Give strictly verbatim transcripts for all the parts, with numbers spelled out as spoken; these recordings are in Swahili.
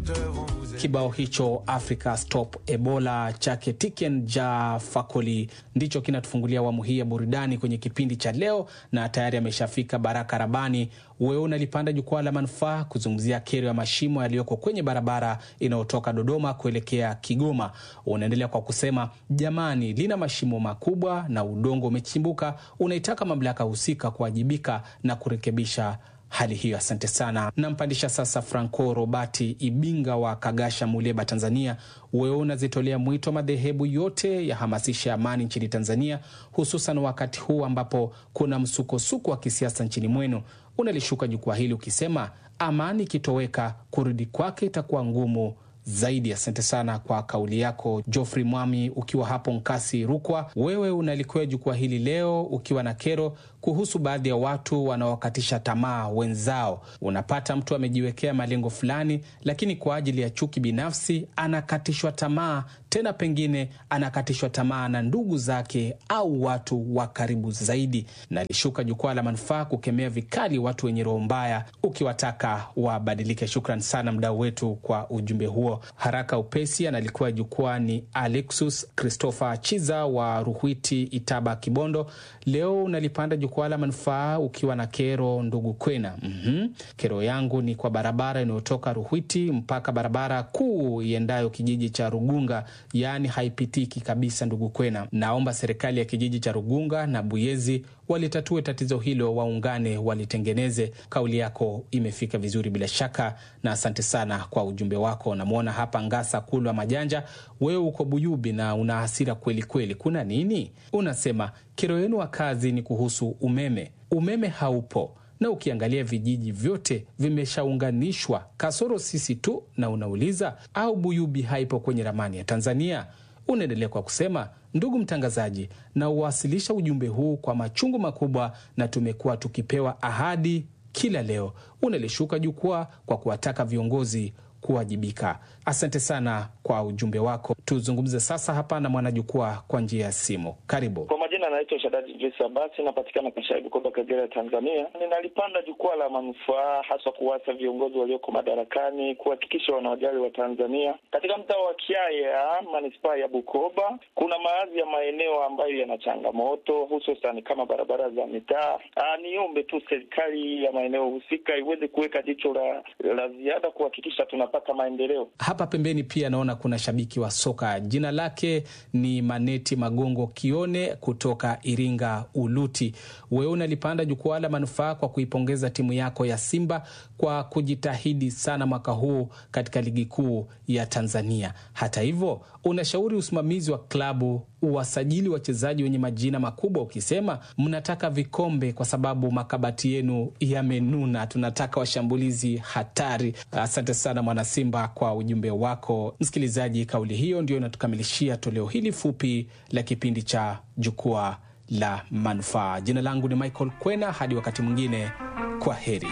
Kibao hicho Africa Stop Ebola chake Tiken Jah Fakoly ndicho kinatufungulia awamu hii ya burudani kwenye kipindi cha leo, na tayari ameshafika Baraka Rabani. Wewe unalipanda jukwaa la manufaa kuzungumzia kero ya mashimo yaliyoko kwenye barabara inayotoka Dodoma kuelekea Kigoma. Unaendelea kwa kusema, jamani, lina mashimo makubwa na udongo umechimbuka, unaitaka mamlaka husika kuwajibika na kurekebisha hali hiyo. Asante sana. Nampandisha sasa Franco Robati Ibinga wa Kagasha, Muleba, Tanzania. Wewe unazitolea mwito madhehebu yote ya hamasisha amani nchini Tanzania, hususan wakati huu ambapo kuna msukosuko wa kisiasa nchini mwenu. Unalishuka jukwaa hili ukisema, amani kitoweka, kurudi kwake itakuwa ngumu zaidi. Asante sana kwa kauli yako. Geoffrey Mwami ukiwa hapo Nkasi, Rukwa, wewe unalikuwa jukwaa hili leo ukiwa na kero kuhusu baadhi ya watu wanaokatisha tamaa wenzao. Unapata mtu amejiwekea malengo fulani, lakini kwa ajili ya chuki binafsi anakatishwa tamaa, tena pengine anakatishwa tamaa na ndugu zake au watu wa karibu zaidi. Nalishuka jukwaa la manufaa kukemea vikali watu wenye roho mbaya, ukiwataka wabadilike. Shukran sana mdau wetu kwa ujumbe huo. Haraka upesi analikuwa jukwaa ni Alexus Christopher Chiza wa Ruhwiti, Itaba, Kibondo. Leo unalipanda jukwaa la manufaa ukiwa na kero, ndugu Kwena. Mhm. Kero yangu ni kwa barabara inayotoka Ruhwiti mpaka barabara kuu iendayo kijiji cha Rugunga, yani haipitiki kabisa, ndugu Kwena. Naomba serikali ya kijiji cha Rugunga na Buyezi walitatue tatizo hilo, waungane walitengeneze. Kauli yako imefika vizuri bila shaka, na asante sana kwa ujumbe wako. Namuona hapa Ngasa Kulwa Majanja, wewe uko Buyubi na una hasira kweli kweli. Kuna nini? Unasema kero yenu wakazi ni kuhusu umeme. Umeme haupo, na ukiangalia vijiji vyote vimeshaunganishwa kasoro sisi tu, na unauliza au Buyubi haipo kwenye ramani ya Tanzania? Unaendelea kwa kusema, ndugu mtangazaji, na uwasilisha ujumbe huu kwa machungu makubwa, na tumekuwa tukipewa ahadi kila leo. Unalishuka jukwaa kwa kuwataka viongozi kuwajibika. Asante sana kwa ujumbe wako. Tuzungumze sasa hapa na mwanajukwaa kwa njia ya simu. Karibu. Kwa majina naitwa Shadadi Idrisa Basi, napatikana Kashabu kwa Kagera, Tanzania. Ninalipanda jukwaa la manufaa hasa kuwasa viongozi walioko madarakani kuhakikisha wanawajali wa Tanzania. Katika mtaa wa Kiaya, manispaa ya Bukoba, kuna baadhi ya maeneo ambayo yana changamoto, hususan kama barabara za mitaa. Niombe tu serikali ya maeneo husika iweze kuweka jicho la, la ziada kuhakikisha tunapata maendeleo. Hapa pembeni pia naona kuna shabiki wa soka. Jina lake ni Maneti Magongo Kione kutoka Iringa Uluti. Wewe unalipanda jukwaa la manufaa kwa kuipongeza timu yako ya Simba kwa kujitahidi sana mwaka huu katika ligi kuu ya Tanzania. Hata hivyo, unashauri usimamizi wa klabu uwasajili wachezaji wenye majina makubwa, ukisema mnataka vikombe kwa sababu makabati yenu yamenuna. Tunataka washambulizi hatari. Asante sana mwana Simba kwa ujumbe wako. Msikilizaji, kauli hiyo ndio inatukamilishia toleo hili fupi la kipindi cha jukwaa la manufaa. Jina langu ni Michael Kwena, hadi wakati mwingine, kwa heri.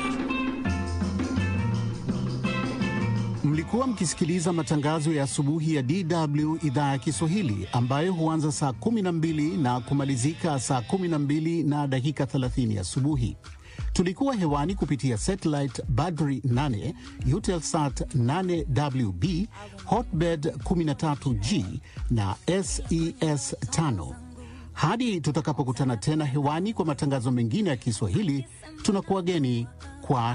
Mlikuwa mkisikiliza matangazo ya asubuhi ya D W idhaa ya Kiswahili, ambayo huanza saa kumi na mbili na kumalizika saa kumi na mbili na dakika thelathini asubuhi. Tulikuwa hewani kupitia satellite Badri nane, Eutelsat nane W B, Hotbird kumi na tatu G na S E S tano. Hadi tutakapokutana tena hewani kwa matangazo mengine ya Kiswahili, tunakuwageni kwa